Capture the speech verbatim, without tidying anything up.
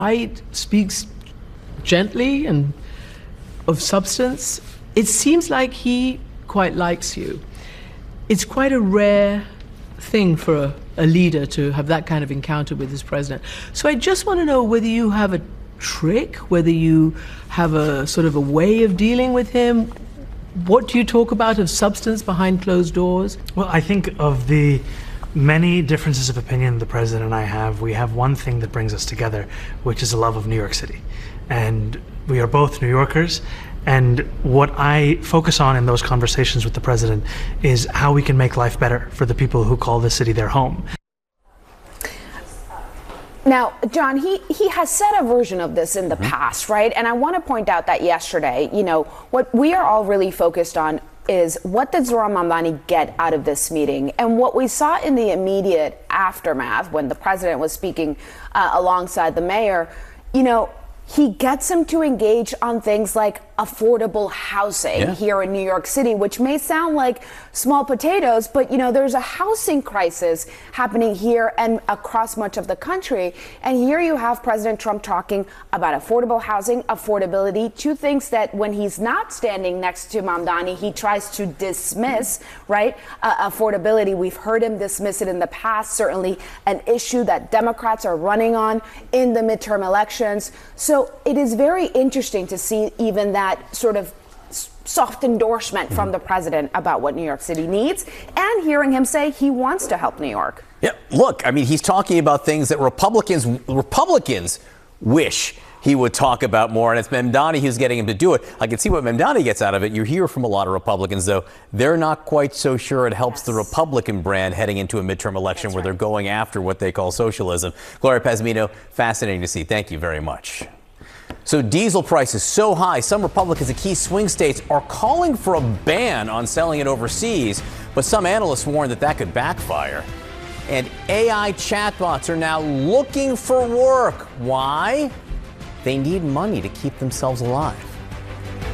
It speaks gently and of substance. It seems like he quite likes you. It's quite a rare thing for a, a leader to have that kind of encounter with his president. So I just want to know whether you have a trick, whether you have a sort of a way of dealing with him. What do you talk about of substance behind closed doors? Well, I think of the many differences of opinion the president and I have, we have one thing that brings us together, which is a love of New York City. And we are both New Yorkers. And what I focus on in those conversations with the president is how we can make life better for the people who call this city their home. Now, John, he, he has said a version of this in the Mm-hmm. past, right? And I want to point out that yesterday, you know, what we are all really focused on is what did Zohran Mamdani get out of this meeting? And what we saw in the immediate aftermath when the president was speaking uh, alongside the mayor, you know, he gets him to engage on things like affordable housing Yeah. here in New York City, which may sound like small potatoes, but, you know, there's a housing crisis happening here and across much of the country. And here you have President Trump talking about affordable housing, affordability, two things that when he's not standing next to Mamdani, he tries to dismiss, right? Uh, affordability, we've heard him dismiss it in the past, certainly an issue that Democrats are running on in the midterm elections. So it is very interesting to see even that sort of soft endorsement from the president about what New York City needs, and hearing him say he wants to help New York. Yeah, look, I mean, he's talking about things that Republicans Republicans wish he would talk about more, and it's Mamdani who's getting him to do it. I can see what Mamdani gets out of it. You hear from a lot of Republicans, though, they're not quite so sure it helps yes. the Republican brand heading into a midterm election That's where right. they're going after what they call socialism. Gloria Pazmino, fascinating to see. Thank you very much. So diesel prices so high, some Republicans in key swing states are calling for a ban on selling it overseas, but some analysts warn that that could backfire. And A I chatbots are now looking for work. Why? They need money to keep themselves alive.